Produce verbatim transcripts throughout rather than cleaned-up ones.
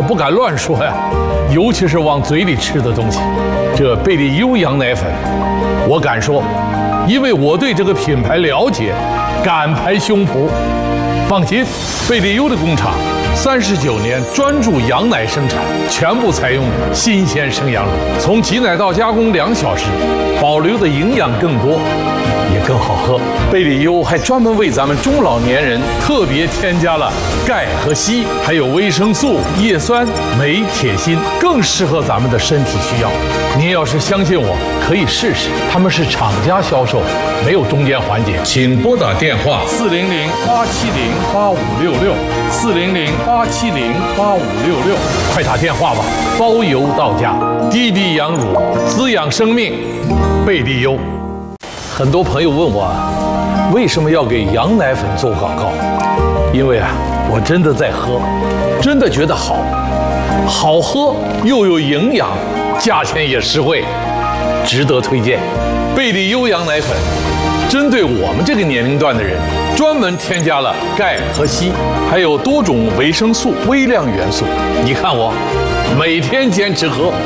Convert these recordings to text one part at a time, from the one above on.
不敢乱说呀，尤其是往嘴里吃的东西。这贝利优羊奶粉，我敢说，因为我对这个品牌了解，敢拍胸脯。放心，贝利优的工厂三十九年专注羊奶生产，全部采用新鲜生羊乳，从挤奶到加工两小时，保留的营养更多，也更好喝。贝利优还专门为咱们中老年人特别添加了钙和硒，还有维生素、叶酸、镁、铁、锌，更适合咱们的身体需要。您要是相信我，可以试试。他们是厂家销售，没有中间环节。请拨打电话四零零八七零八五六六四零零八七零八五六六，快打电话吧，包邮到家。滴滴羊乳，滋养生命，贝利优。很多朋友问我，为什么要给羊奶粉做广告？因为啊，我真的在喝，真的觉得好，好喝又有营养，价钱也实惠，值得推荐。贝利优羊奶粉针对我们这个年龄段的人，专门添加了钙和硒，还有多种维生素、微量元素。你看我每天坚持喝。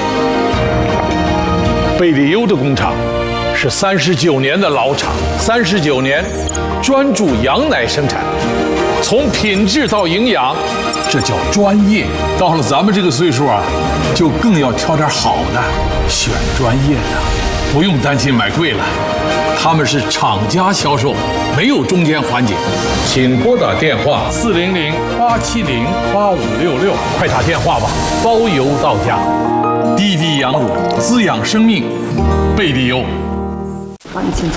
贝利优的工厂是三十九年的老厂，三十九年专注羊奶生产，从品质到营养，这叫专业。到了咱们这个岁数啊，就更要挑点好的，选专业的，不用担心买贵了。他们是厂家销售，没有中间环节。请拨打电话四零零八七零八五六六，快打电话吧，包邮到家。滴滴羊乳，滋养生命，贝利优。 好，你请坐。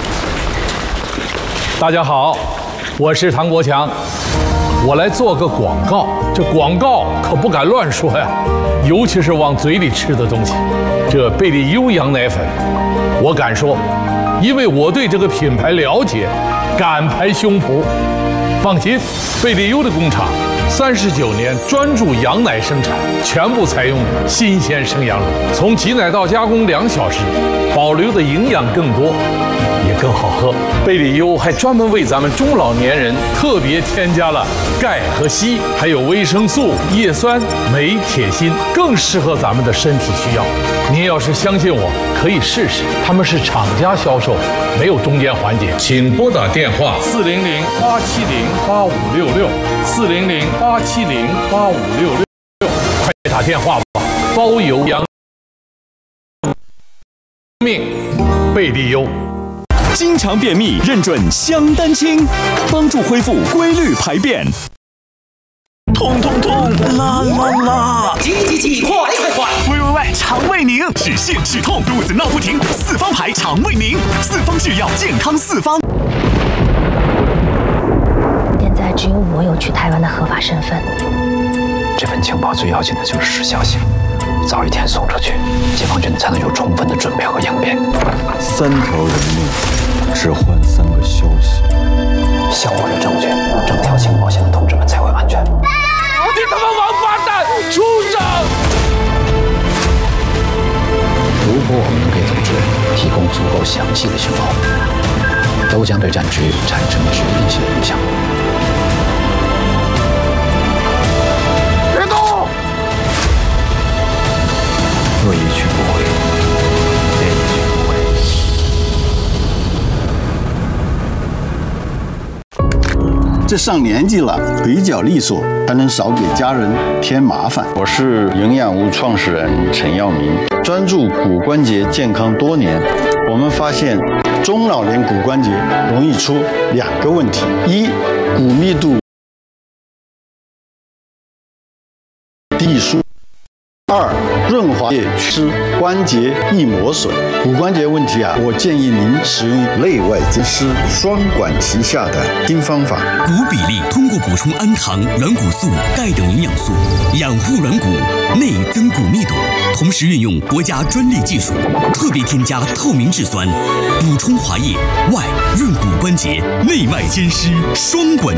大家好，我是唐国强，我来做个广告。这广告可不敢乱说呀，尤其是往嘴里吃的东西。这贝利优羊奶粉，我敢说，因为我对这个品牌了解，敢拍胸脯。放心，贝利优的工厂三十九年专注羊奶生产，全部采用新鲜生羊乳，从挤奶到加工两小时，保留的营养更多，也更好喝。贝利优还专门为咱们中老年人特别添加了钙和硒，还有维生素、叶酸、镁、铁、锌，更适合咱们的身体需要。您要是相信我，可以试试。他们是厂家销售，没有中间环节。请拨打电话四零零八七零八五六六四零零八七零八五六六，快打电话吧，包邮羊命，贝利优。 经常便秘，认准香丹清，帮助恢复规律排便。痛痛痛，啦啦啦！ 急急急，快快快！ 喂喂喂，肠胃宁，止泻止痛，肚子闹不停，四方牌肠胃宁，四方制药，健康四方。 现在只有我有去台湾的合法身份。 这份情报最要紧的就是时效性，早一天送出去，解放军才能有充分的准备和应变。 三条人命，只换三个消息。 像我的证据，整条情报线的同志们才会安全。 你他妈王八蛋，畜生！ 如果我们能给组织提供足够详细的情报，都将对战局产生决定性影响。 别动！ 恶一去不回，变一去不回。 这上年纪了，比较利索，才能少给家人添麻烦。我是营养屋创始人陈耀明，专注骨关节健康多年。我们发现，中老年骨关节容易出两个问题：一，骨密度低疏；二，润滑液缺失，关节易磨损。骨关节问题啊，我建议您使用内外兼施、双管齐下的新方法。 骨比例通过补充氨糖、软骨素、钙等营养素，养护软骨，内增骨密度。同时运用国家专利技术，特别添加透明质酸，补充滑液，外润骨关节，内外兼施，双管。